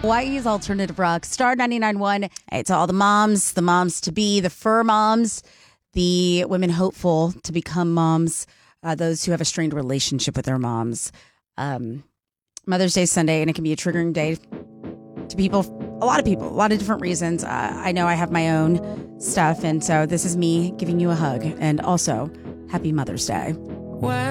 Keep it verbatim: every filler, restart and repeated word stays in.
Hawaii's Alternative Rock, Star ninety-nine point one. Hey, to all the moms, the moms to be, the fur moms, the women hopeful to become moms, uh, those who have a strained relationship with their moms. Um, Mother's Day Sunday, and it can be a triggering day to people, a lot of people, a lot of different reasons. Uh, I know I have my own stuff, and so this is me giving you a hug, and also happy Mother's Day. When